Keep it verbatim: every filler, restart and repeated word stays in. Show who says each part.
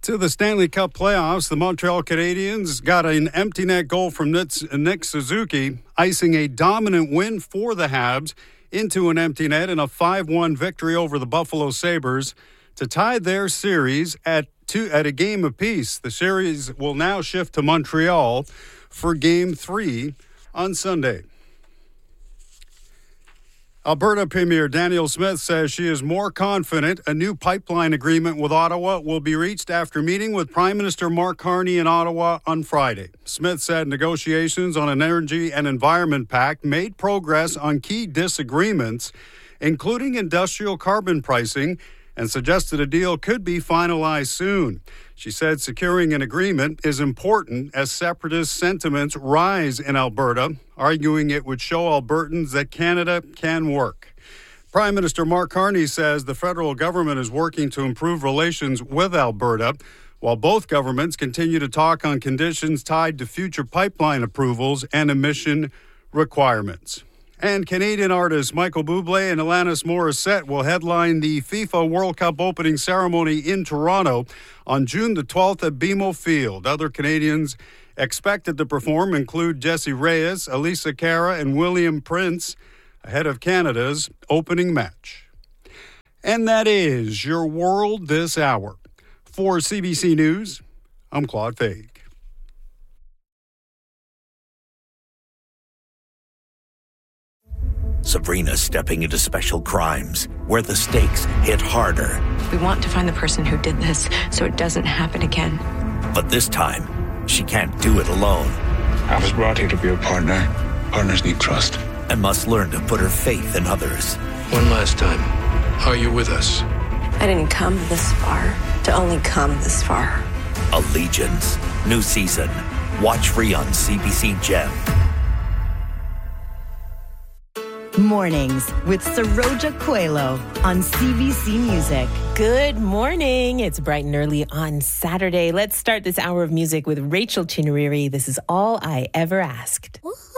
Speaker 1: To the Stanley Cup playoffs, the Montreal Canadiens got an empty net goal from Nick Suzuki, icing a dominant win for the Habs into an empty net in a five one victory over the Buffalo Sabres to tie their series at two at a game apiece. The series will now shift to Montreal for Game three on Sunday. Alberta Premier Danielle Smith says she is more confident a new pipeline agreement with Ottawa will be reached after meeting with Prime Minister Mark Carney in Ottawa on Friday. Smith said negotiations on an energy and environment pact made progress on key disagreements, including industrial carbon pricing, and suggested a deal could be finalized soon. She said securing an agreement is important as separatist sentiments rise in Alberta, arguing it would show Albertans that Canada can work. Prime Minister Mark Carney says the federal government is working to improve relations with Alberta, while both governments continue to talk on conditions tied to future pipeline approvals and emission requirements. And Canadian artists Michael Bublé and Alanis Morissette will headline the FIFA World Cup opening ceremony in Toronto on June the twelfth at B M O Field. Other Canadians expected to perform include Jessie Reyes, Elisa Cara, and William Prince ahead of Canada's opening match. And that is your world this hour. For C B C News, I'm Claude Faig.
Speaker 2: Sabrina stepping into special crimes, where the stakes hit harder.
Speaker 3: We want to find the person who did this so it doesn't happen again.
Speaker 2: But this time, she can't do it alone.
Speaker 4: I was brought here to be a partner. Partners need trust.
Speaker 2: And must learn to put her faith in others.
Speaker 5: One last time, are you with us?
Speaker 3: I didn't come this far to only come this far.
Speaker 2: Allegiance. New season. Watch free on C B C Gem.
Speaker 6: Mornings with Saroja Coelho on C B C Music.
Speaker 7: Good morning. It's bright and early on Saturday. Let's start this hour of music with Rachel Chinariri. This is All I Ever Asked.
Speaker 8: Ooh.